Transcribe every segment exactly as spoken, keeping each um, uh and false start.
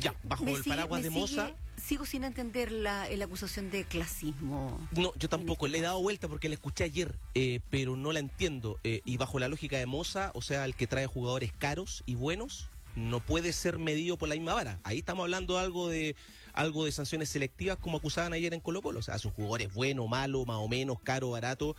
Ya, bajo Me el sigue- paraguas me de Moza. sigue- Sigo sin entender la, la acusación de clasismo. No, yo tampoco, le he dado vuelta porque la escuché ayer, eh, pero no la entiendo. Eh, y bajo la lógica de Moza, o sea, el que trae jugadores caros y buenos, no puede ser medido por la misma vara. Ahí estamos hablando algo de algo de sanciones selectivas, como acusaban ayer en Colo-Colo. O sea, sus jugadores buenos, malos, más o menos, caro, barato.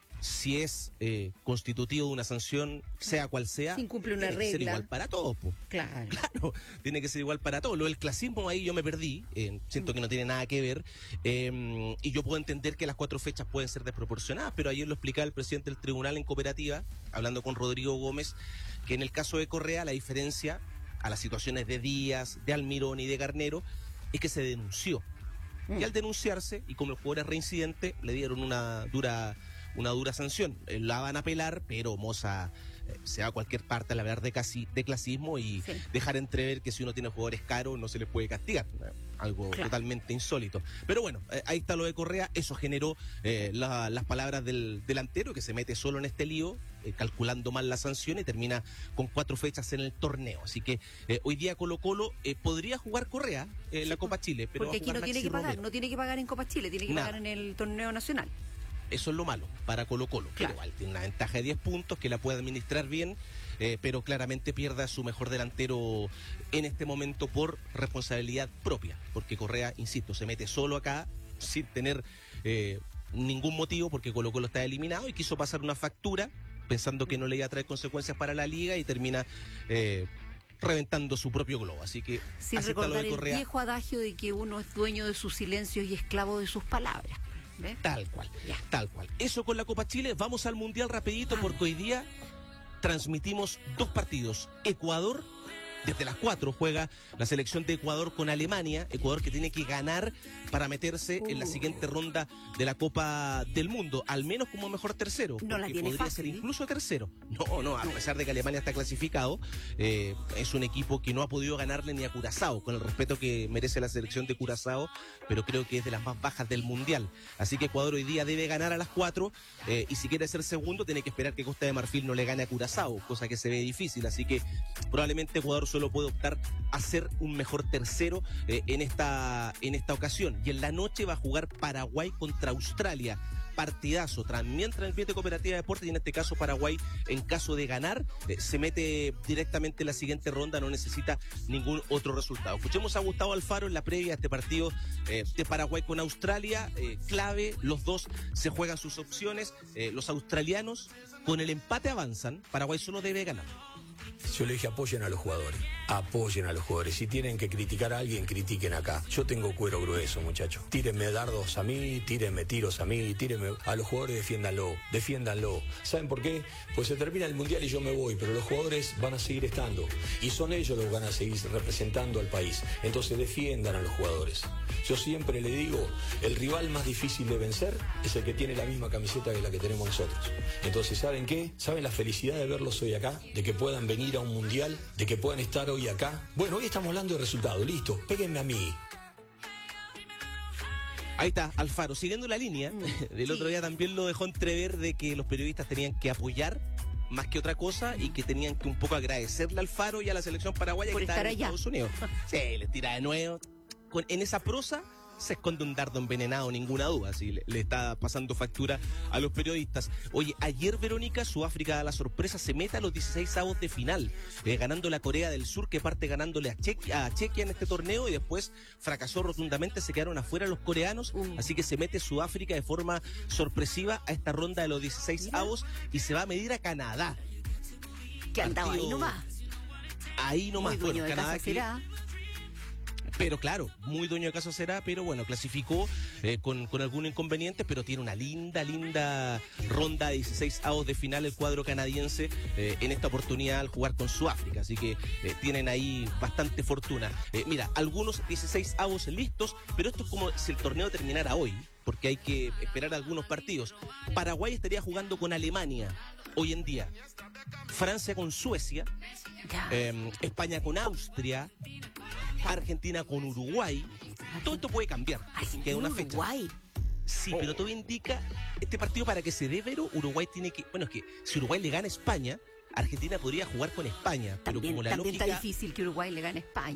Si es eh, constitutivo de una sanción, sea cual sea, Si incumple una tiene que ser regla. igual para todos, po. Claro. Claro, tiene que ser igual para todos. Lo del clasismo ahí yo me perdí, eh, siento que no tiene nada que ver, eh, y yo puedo entender que las cuatro fechas pueden ser desproporcionadas, pero ayer lo explicaba el presidente del tribunal en cooperativa, hablando con Rodrigo Gómez, que en el caso de Correa la diferencia a las situaciones de Díaz, de Almirón y de Garnero es que se denunció. Y al denunciarse, y como el jugador es reincidente, le dieron una dura una dura sanción. Eh, la van a apelar, pero Moza eh, se va a cualquier parte a hablar de, casi, de clasismo y Sí. dejar entrever que si uno tiene jugadores caros no se les puede castigar. Eh, algo Claro. totalmente insólito. Pero bueno, eh, ahí está lo de Correa. Eso generó eh, la- las palabras del delantero, que se mete solo en este lío, eh, calculando mal la sanción y termina con cuatro fechas en el torneo. Así que eh, hoy día Colo Colo eh, podría jugar Correa en la Copa Chile, pero Porque va a aquí no jugar tiene Maxi que pagar, Romero. no tiene que pagar en Copa Chile, tiene que Nada. pagar en el torneo nacional. Eso es lo malo para Colo Colo, Claro. pero igual tiene una ventaja de diez puntos que la puede administrar bien, eh, pero claramente pierde a su mejor delantero en este momento por responsabilidad propia, porque Correa, insisto, se mete solo acá sin tener eh, ningún motivo, porque Colo Colo está eliminado y quiso pasar una factura pensando que no le iba a traer consecuencias para la liga y termina eh, reventando su propio globo. Así que Sin así está lo recordar de el Correa. viejo adagio de que uno es dueño de sus silencios y esclavo de sus palabras. ¿Ves? Tal cual, Ya. tal cual. Eso con la Copa Chile. Vamos al Mundial rapidito porque hoy día transmitimos dos partidos. Ecuador, desde las cuatro juega la selección de Ecuador con Alemania. Ecuador que tiene que ganar para meterse en la Uh. siguiente ronda de la Copa del Mundo, al menos como mejor tercero. No la porque tiene podría fácil, ser ¿eh? incluso tercero. No, no, a pesar de que Alemania está clasificado, eh, es un equipo que no ha podido ganarle ni a Curazao, con el respeto que merece la selección de Curazao, pero creo que es de las más bajas del Mundial. Así que Ecuador hoy día debe ganar a las cuatro, eh, y si quiere ser segundo tiene que esperar que Costa de Marfil no le gane a Curazao, cosa que se ve difícil. Así que probablemente Ecuador solo puede optar a ser un mejor tercero eh, en esta en esta ocasión. Y en la noche va a jugar Paraguay contra Australia. Partidazo, también transmite Cooperativa de Deportes, y en este caso Paraguay, en caso de ganar, eh, se mete directamente en la siguiente ronda, no necesita ningún otro resultado. Escuchemos a Gustavo Alfaro en la previa a este partido eh, de Paraguay con Australia, eh, clave, los dos se juegan sus opciones, eh, los australianos con el empate avanzan, Paraguay solo debe ganar. Yo le dije, apoyen a los jugadores, apoyen a los jugadores. Si tienen que criticar a alguien, critiquen acá. Yo tengo cuero grueso, muchachos. Tírenme dardos a mí, tírenme tiros a mí, tírenme a los jugadores, defiéndanlo, defiéndanlo. ¿Saben por qué? Pues se termina el Mundial y yo me voy, pero los jugadores van a seguir estando. Y son ellos los que van a seguir representando al país. Entonces defiendan a los jugadores. Yo siempre le digo, el rival más difícil de vencer es el que tiene la misma camiseta que la que tenemos nosotros. Entonces, ¿saben qué? ¿Saben la felicidad de verlos hoy acá? De que puedan venir a un mundial, de que puedan estar hoy acá. Bueno, hoy estamos hablando de resultados, listo, péguenme a mí. Ahí está, Alfaro, siguiendo la línea, del sí. otro día también lo dejó entrever de que los periodistas tenían que apoyar más que otra cosa y que tenían que un poco agradecerle a Alfaro y a la selección paraguaya Por que estar estaban en allá. Estados Unidos. Sí, les tira de nuevo. Con, en esa prosa se esconde un dardo envenenado, ninguna duda, si le, le está pasando factura a los periodistas. Oye, ayer, Verónica, Sudáfrica da la sorpresa, se mete a los dieciséis avos de final, eh, ganando la Corea del Sur, que parte ganándole a Chequia, a Chequia en este torneo, y después fracasó rotundamente, se quedaron afuera los coreanos, Uh. así que se mete Sudáfrica de forma sorpresiva a esta ronda de los dieciséis Mira. avos y se va a medir a Canadá. Que andaba ahí Partido- nomás. Ahí nomás, Muy dueño bueno, de Canadá casa que- será. Pero claro, muy dueño de caso será, pero bueno, clasificó eh, con, con algún inconveniente, pero tiene una linda, linda ronda de dieciséis avos de final el cuadro canadiense eh, en esta oportunidad al jugar con Sudáfrica, así que eh, tienen ahí bastante fortuna. Eh, mira, algunos dieciséis avos listos, pero esto es como si el torneo terminara hoy, porque hay que esperar algunos partidos. Paraguay estaría jugando con Alemania hoy en día, Francia con Suecia, Ya. eh, España con Austria, Argentina con Uruguay. Todo esto puede cambiar. Argentina, Queda una fecha. Uruguay. Sí, pero todo indica, este partido para que se dé, Vero, Uruguay tiene que, bueno, es que si Uruguay le gana a España, Argentina podría jugar con España, pero También, como la también lógica... está difícil que Uruguay le gane a España.